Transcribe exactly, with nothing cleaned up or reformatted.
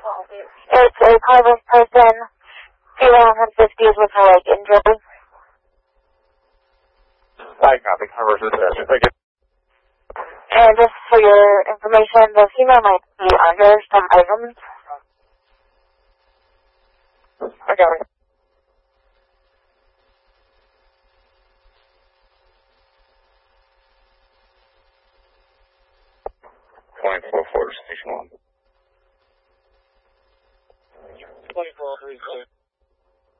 It's a carless person, female in her fifties with her leg injury. I copy. Carless is there. Thank you. And just for your information, the female might be under some items. I got it. twenty-four four, station one. twenty-four three six.